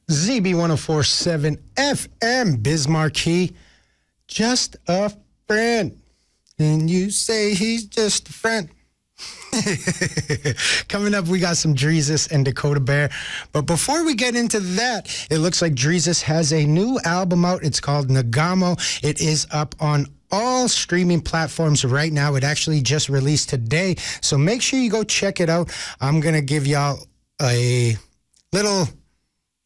ZB1047 FM, Bismarcky, just a friend. And you say he's just a friend. Coming up, we got some Dreezus and Dakota Bear. But before we get into that, it looks like Dreezus has a new album out. It's called Nagamo. It is up on all streaming platforms right now. It actually just released today. So make sure you go check it out. I'm going to give y'all a little